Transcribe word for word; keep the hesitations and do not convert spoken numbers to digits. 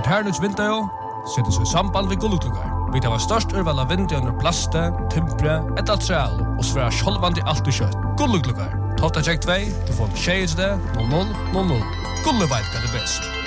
Kvartærnuts vinter setter seg i samband med gullugluggar. Vi tar størst urval av vinter under plaste, timpre, et altreal og sværa sjolvandi alt i kjøtt. Gullugluggar. Tolta tjekk tvei, du får tjejs det, noll noll noll noll. Gulle veit hva det best.